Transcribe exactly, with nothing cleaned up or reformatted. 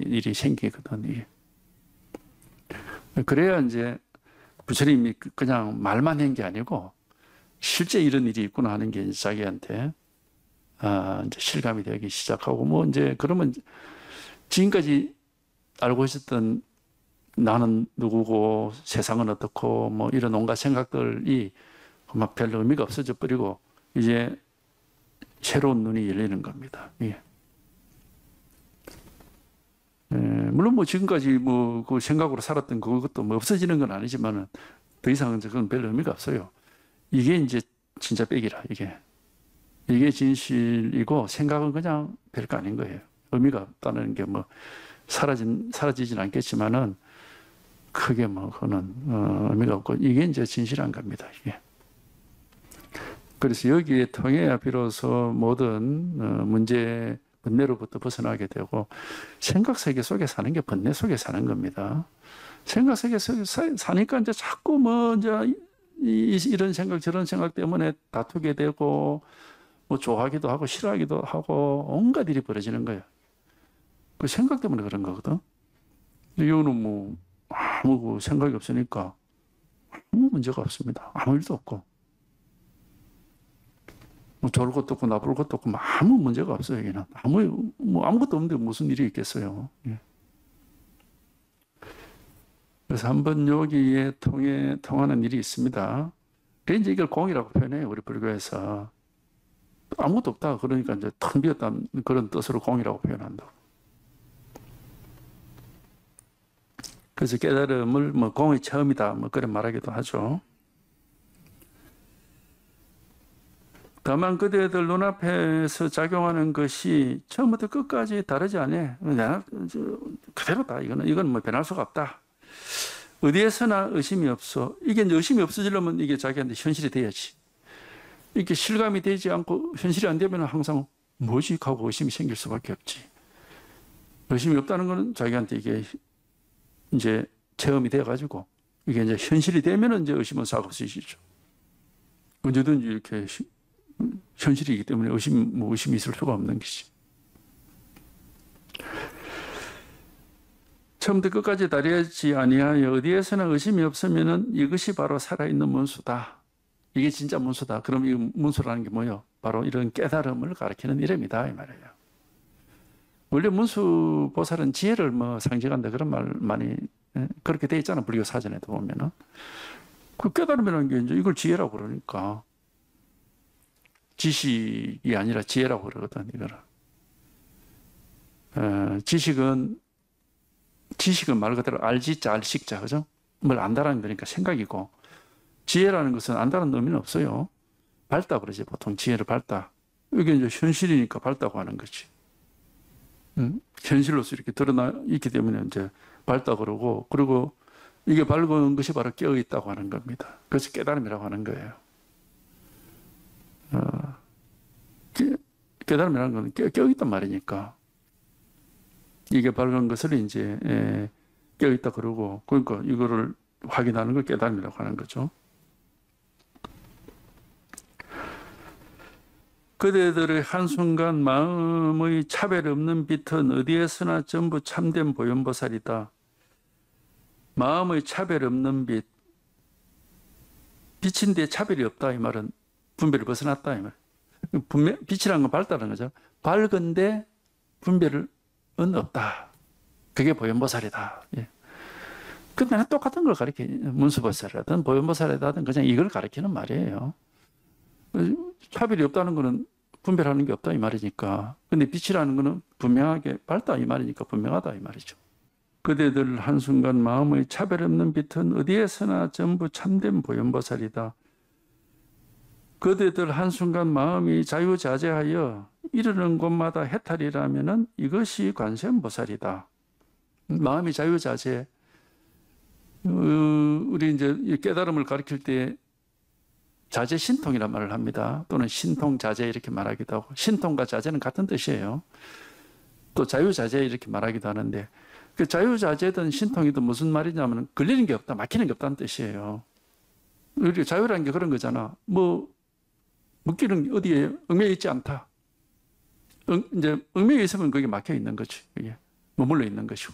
일이 생기거든. 이게. 그래야 이제 부처님이 그냥 말만 한 게 아니고 실제 이런 일이 있구나 하는 게 자기한테 아, 이제 실감이 되기 시작하고 뭐 이제 그러면 지금까지 알고 있었던 나는 누구고 세상은 어떻고 뭐 이런 온갖 생각들이 막 별 의미가 없어져 버리고 이제 새로운 눈이 열리는 겁니다. 예. 예, 물론 뭐 지금까지 뭐 그 생각으로 살았던 그것도 뭐 없어지는 건 아니지만은 더 이상은 그건 별 의미가 없어요. 이게 이제 진짜 백이라 이게 이게 진실이고 생각은 그냥 별거 아닌 거예요. 의미가 없다는 게 뭐 사라진 사라지진 않겠지만은 크게 뭐 그거는 어, 의미가 없고 이게 이제 진실한 겁니다. 이게. 그래서 여기에 통해야 비로소 모든 어, 문제 번뇌로부터 벗어나게 되고 생각 세계 속에 사는 게 번뇌 속에 사는 겁니다. 생각 세계 속에 사니까 이제 자꾸 뭐 이제 이, 이런 생각 저런 생각 때문에 다투게 되고 뭐 좋아하기도 하고 싫어하기도 하고 온갖 일이 벌어지는 거예요. 그 생각 때문에 그런 거거든. 이거는 뭐 아무 생각이 없으니까 아무 문제가 없습니다. 아무 일도 없고 뭐 좋을 것도 없고 나쁠 것도 없고 뭐 아무 문제가 없어요. 여기는 아무 뭐 아무것도 없는데 무슨 일이 있겠어요. 예. 그래서 한번 여기에 통해 통하는 일이 있습니다. 그래서 이제 이걸 공이라고 표현해요. 우리 불교에서 아무것도 없다. 그러니까 이제 텅 비었다는 그런 뜻으로 공이라고 표현한다고. 그래서 깨달음을 뭐 공의 처음이다. 뭐 그런 말하기도 하죠. 다만 그대들 눈앞에서 작용하는 것이 처음부터 끝까지 다르지 않아. 내가 그대로다. 이거는 이건 뭐 변할 수가 없다. 어디에서나 의심이 없어. 이게 이제 의심이 없어지려면 이게 자기한테 현실이 돼야지. 이렇게 실감이 되지 않고 현실이 안 되면 항상 뭐지 하고 의심이 생길 수밖에 없지. 의심이 없다는 것은 자기한테 이게 이제 체험이 돼가지고 이게 이제 현실이 되면은 이제 의심은 싹 없어지죠. 언제든지 이렇게 현실이기 때문에 의심, 뭐 의심이 있을 수가 없는 것이. 처음부터 끝까지 다르지 아니하여 어디에서나 의심이 없으면은 이것이 바로 살아있는 문수다. 이게 진짜 문수다. 그럼 이 문수라는 게 뭐예요? 바로 이런 깨달음을 가리키는 이름이다 이 말이에요. 원래 문수 보살은 지혜를 뭐 상징한다 그런 말 많이 그렇게 돼 있잖아. 불교 사전에도 보면은 그 깨달음이라는 게 이제 이걸 지혜라고 그러니까 지식이 아니라 지혜라고 그러거든 이거를. 어, 지식은 지식은 말 그대로 알지자 알식자 그죠? 뭘 안다라는 거니까 생각이고 지혜라는 것은 안다는 의미는 없어요. 밝다 그러지 보통 지혜를 밝다. 이게 이제 현실이니까 밝다고 하는 거지. 음? 현실로서 이렇게 드러나 있기 때문에 이제 밝다 그러고 그리고 이게 밝은 것이 바로 깨어 있다고 하는 겁니다. 그래서 깨달음이라고 하는 거예요. 어, 깨, 깨달음이라는 건 깨, 깨어 있단 말이니까 이게 밝은 것을 이제 예, 깨어 있다 그러고 그러니까 이거를 확인하는 걸 깨달음이라고 하는 거죠. 그대들의 한순간 마음의 차별 없는 빛은 어디에서나 전부 참된 보현보살이다. 마음의 차별 없는 빛. 빛인데 차별이 없다 이 말은 분별을 벗어났다 이 말. 분명 빛이라는 건 밝다는 거죠. 밝은데 분별은 없다. 그게 보현보살이다. 예. 그냥 똑같은 걸 가리켜 문수보살이라든 보현보살이라든 그냥 이걸 가리키는 말이에요. 차별이 없다는 것은 분별하는 게 없다 이 말이니까. 근데 빛이라는 것은 분명하게 밝다 이 말이니까 분명하다 이 말이죠. 그대들 한순간 마음의 차별 없는 빛은 어디에서나 전부 참된 보현보살이다. 그대들 한순간 마음이 자유자재하여 이르는 곳마다 해탈이라면은 이것이 관세음보살이다. 마음이 자유자재. 어, 우리 이제 깨달음을 가르칠 때 자재 신통이란 말을 합니다. 또는 신통 자재 이렇게 말하기도 하고 신통과 자재는 같은 뜻이에요. 또 자유자재 이렇게 말하기도 하는데 그 자유자재든 신통이든 무슨 말이냐면 걸리는 게 없다, 막히는 게 없다는 뜻이에요. 우리 자유라는 게 그런 거잖아. 뭐 묶이는 어디에 얽매여 있지 않다. 응, 이제 얽매여 있으면 그게 막혀 있는 거지. 그게. 머물러 있는 것이고